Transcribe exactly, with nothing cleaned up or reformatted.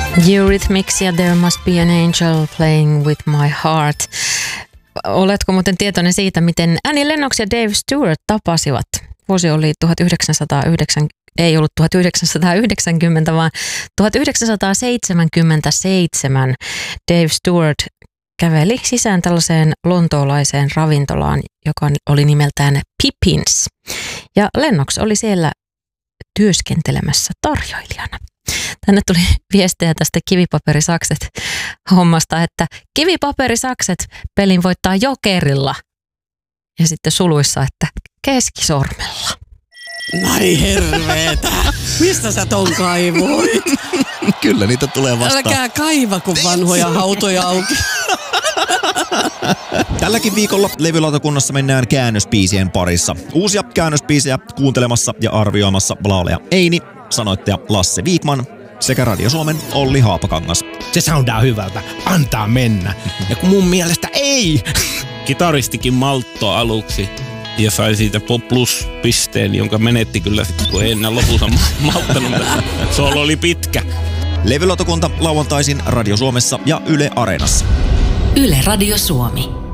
Eurythmics ja There Must Be an Angel Playing With My Heart. Oletko muuten tietoinen siitä, miten Annie Lennox ja Dave Stewart tapasivat? Vuosi oli tuhatyhdeksänsataayhdeksänkymmentä, ei ollut tuhatyhdeksänsataayhdeksänkymmentä, vaan tuhatyhdeksänsataaseitsemänkymmentäseitsemän Dave Stewart käveli sisään tällaiseen lontoolaiseen ravintolaan, joka oli nimeltään Pippins. Ja Lennox oli siellä työskentelemässä tarjoilijana. Tänne tuli viestejä tästä kivipaperisakset hommasta, että kivipaperisakset pelin voittaa jokerilla. Ja sitten suluissa, että keskisormella. Ai herveetä. Mistä sä ton kaivoit? Kyllä niitä tulee vastaan. Älkää kaiva, kun vanhoja hautoja auki. Tälläkin viikolla levylautakunnassa mennään käännöspiisien parissa. Uusia käännöspiisejä kuuntelemassa ja arvioimassa laulaja Eini, sanoittaja Lasse Viikman sekä Radio Suomen Olli Haapakangas. Se soundaa hyvältä. Antaa mennä. Ja kun mun mielestä ei. Kitaristikin maltto aluksi ja sai siitä plus-pisteen, jonka menetti kyllä sitten, kun ei enää lopussa malttanut. Solo oli pitkä. Levylautakunta lauantaisin Radio Suomessa ja Yle Areenassa. Yle Radio Suomi.